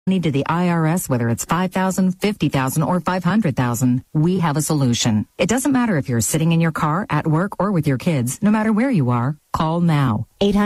money to the IRS, whether it's $5,000, $50,000, or $500,000, we have a solution. It doesn't matter if you're sitting in your car, at work, or with your kids. No matter where you are, call now.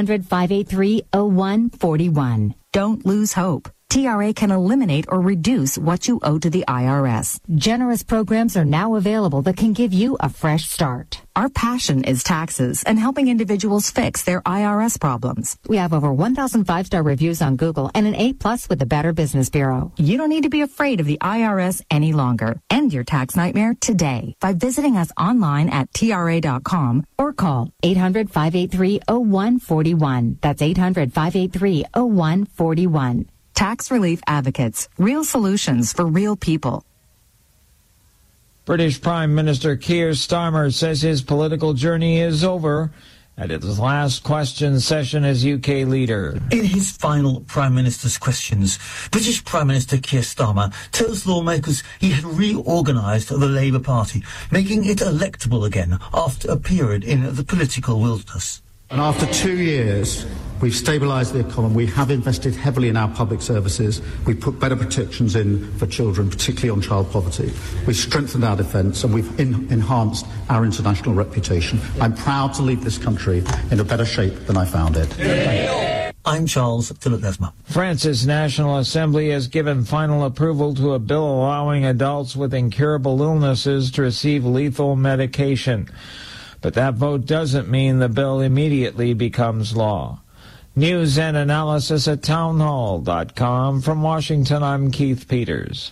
800-583-0141. Don't lose hope. TRA can eliminate or reduce what you owe to the IRS. Generous programs are now available that can give you a fresh start. Our passion is taxes and helping individuals fix their IRS problems. We have over 1,000 5-star reviews on Google and an A+ with the Better Business Bureau. You don't need to be afraid of the IRS any longer. End your tax nightmare today by visiting us online at TRA.com or call 800-583-0141. That's 800-583-0141. Tax Relief Advocates. Real solutions for real people. British Prime Minister Keir Starmer says his political journey is over at his last question session as UK leader. In his final Prime Minister's questions, British Prime Minister Keir Starmer tells lawmakers he had reorganised the Labour Party, making it electable again after a period in the political wilderness. And after 2 years, we've stabilised the economy. We have invested heavily in our public services. We've put better protections in for children, particularly on child poverty. We've strengthened our defence and we've enhanced our international reputation. I'm proud to leave this country in a better shape than I found it. I'm Charles Philip Lesmer. France's National Assembly has given final approval to a bill allowing adults with incurable illnesses to receive lethal medication. But that vote doesn't mean the bill immediately becomes law. News and analysis at townhall.com. From Washington, I'm Keith Peters.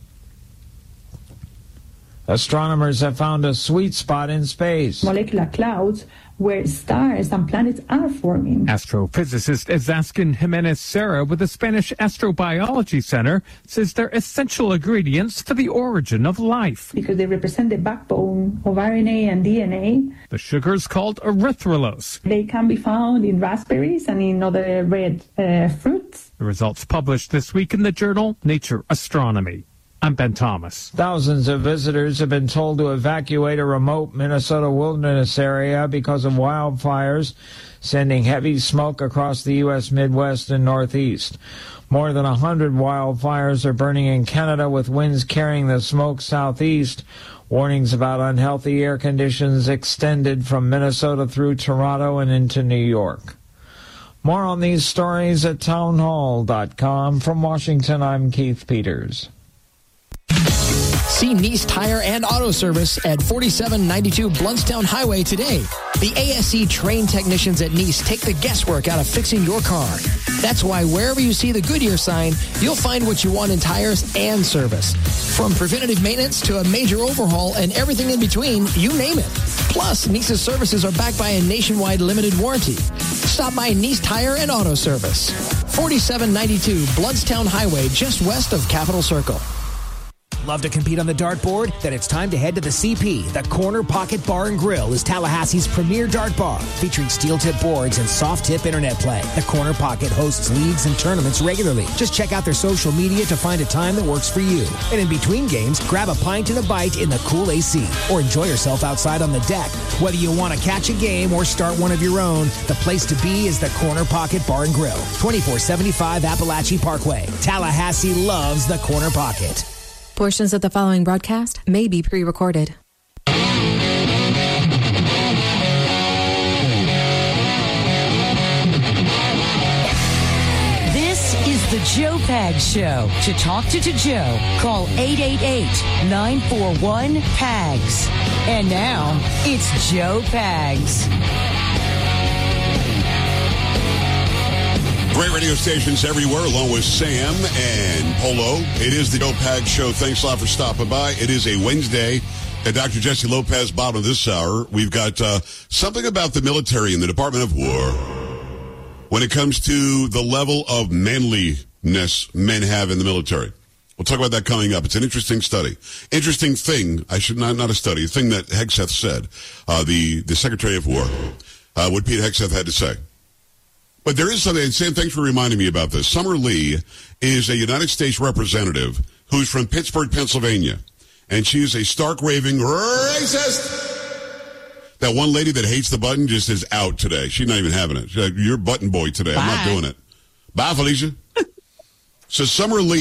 Astronomers have found a sweet spot in space. Molecular clouds where stars and planets are forming. Astrophysicist Ezaskin Jimenez Serra with the Spanish Astrobiology Center says they're essential ingredients for the origin of life. Because they represent the backbone of RNA and DNA. The sugar's called erythrulose. They can be found in raspberries and in other red fruits. The results published this week in the journal Nature Astronomy. I'm Ben Thomas. Thousands of visitors have been told to evacuate a remote Minnesota wilderness area because of wildfires, sending heavy smoke across the U.S. Midwest and Northeast. More than 100 wildfires are burning in Canada, with winds carrying the smoke southeast. Warnings about unhealthy air conditions extended from Minnesota through Toronto and into New York. More on these stories at townhall.com. From Washington, I'm Keith Peters. See Nice Tire and Auto Service at 4792 Bluntstown Highway today. The ASE trained technicians at Nice take the guesswork out of fixing your car. That's why wherever you see the Goodyear sign, you'll find what you want in tires and service. From preventative maintenance to a major overhaul and everything in between, you name it. Plus, Nice's services are backed by a nationwide limited warranty. Stop by Nice Tire and Auto Service. 4792 Bluntstown Highway, just west of Capitol Circle. Love to compete on the dartboard? Then it's time to head to the CP. The Corner Pocket Bar and Grill is Tallahassee's premier dart bar, featuring steel-tip boards and soft-tip internet play. The Corner Pocket hosts leagues and tournaments regularly. Just check out their social media to find a time that works for you. And in between games, grab a pint and a bite in the cool AC, or enjoy yourself outside on the deck. Whether you want to catch a game or start one of your own, the place to be is the Corner Pocket Bar and Grill, 2475 Appalachian Parkway. Tallahassee loves the Corner Pocket. Portions of the following broadcast may be pre-recorded. This is the Joe Pags Show. To talk to Joe, call 888-941-PAGS. And now, it's Joe Pags. Great radio stations everywhere, along with Sam and Polo. It is the Joe Pags Show. Thanks a lot for stopping by. It is a Wednesday. Dr. Jesse Lopez, bottom of this hour. We've got something about the military and the Department of War when it comes to the level of manliness men have in the military. We'll talk about that coming up. It's an interesting study. Interesting thing, not a study, a thing that Hegseth said, the Secretary of War, what Pete Hegseth had to say. But there is something, and Sam, thanks for reminding me about this. Summer Lee is a United States representative who's from Pittsburgh, Pennsylvania. And she is a stark raving racist. That one lady that hates the button just is out today. She's not even having it. She's like, you're button boy today. Bye. I'm not doing it. Bye, Felicia. So Summer Lee